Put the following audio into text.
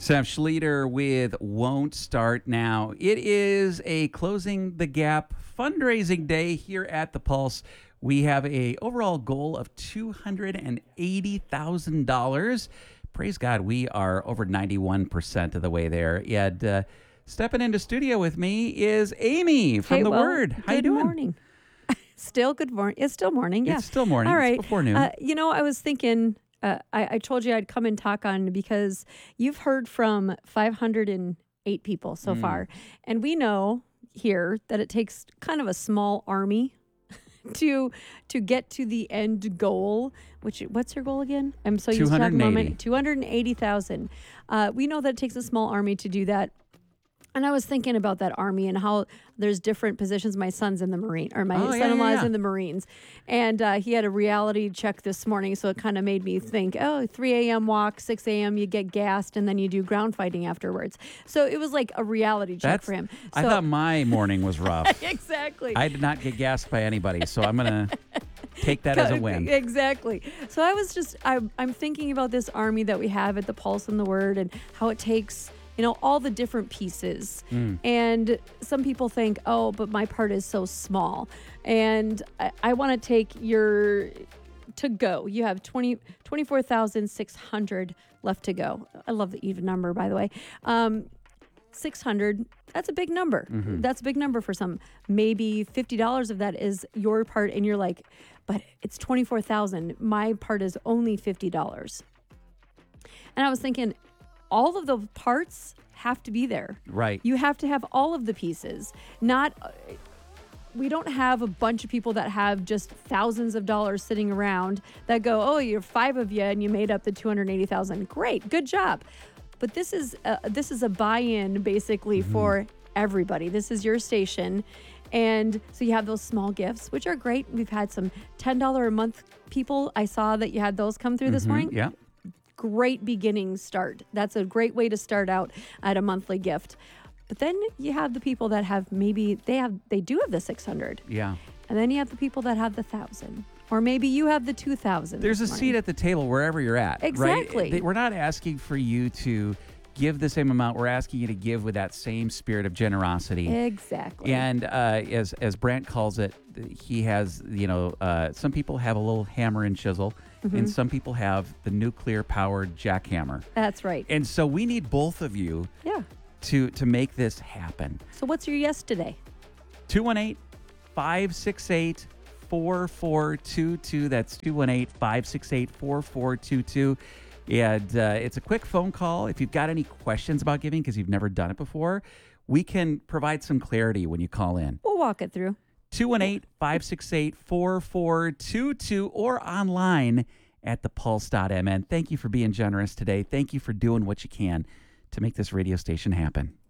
Sam Schleter with Won't Start Now. It is a Closing the Gap fundraising day here at The Pulse. We have a overall goal of $280,000. Praise God, we are over 91% of the way there. And stepping into studio with me is Amy from The Word. How you doing? Good morning. Still good morning. It's still morning, yeah. It's still morning. All right. It's before noon. I was thinking, I told you I'd come and talk on because you've heard from 508 people so far. And we know here that it takes kind of a small army to get to the end goal. What's your goal again? I'm so used to talking about money. 280,000. We know that it takes a small army to do that. And I was thinking about that army and how there's different positions. My son's in the Marine, or my son-in-law's in the Marines. And he had a reality check this morning, so it kind of made me think, 3 a.m. walk, 6 a.m. you get gassed, and then you do ground fighting afterwards. So it was like a reality check for him. So, I thought my morning was rough. Exactly. I did not get gassed by anybody, so I'm going to take that as a win. Exactly. So I was I'm thinking about this army that we have at the Pulse and the Word and how it takes all the different pieces. And some people think, but my part is so small. And I want to take to go. You have 24,600 left to go. I love the even number, by the way. 600, that's a big number. That's a big number for some. Maybe $50 of that is your part, and you're like, but it's 24,000. My part is only $50. And I was thinking, all of the parts have to be there. Right. You have to have all of the pieces. We don't have a bunch of people that have just thousands of dollars sitting around that go, you're 5 of you and you made up the 280,000. Great, good job. But this is a buy-in basically for everybody. This is your station. And so you have those small gifts, which are great. We've had some $10 a month people. I saw that you had those come through this morning. Yeah. Great beginning start. That's a great way to start out at a monthly gift. But then you have the people that have they do have the 600. Yeah. And then you have the people that have the 1,000. Or maybe you have the 2,000. There's a seat at the table wherever you're at. Exactly. Right? We're not asking for you to give the same amount. We're asking you to give with that same spirit of generosity. Exactly. And as Brant calls it, he has, some people have a little hammer and chisel, and some people have the nuclear-powered jackhammer. That's right. And so we need both of you to make this happen. So what's your yes today? 218-568-4422. That's 218-568-4422. And it's a quick phone call. If you've got any questions about giving because you've never done it before, we can provide some clarity when you call in. We'll walk it through. 218-568-4422 or online at thepulse.mn. Thank you for being generous today. Thank you for doing what you can to make this radio station happen.